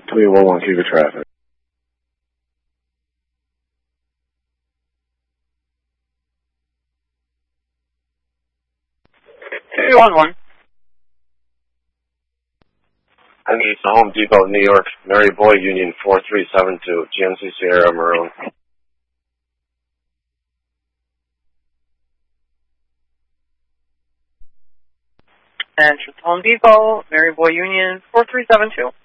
2811, keep your traffic. 211. I need the Home Depot, New York, Mary Boy Union 4372, GMC Sierra Maroon. And Home Depot, Mary Boy Union 4372.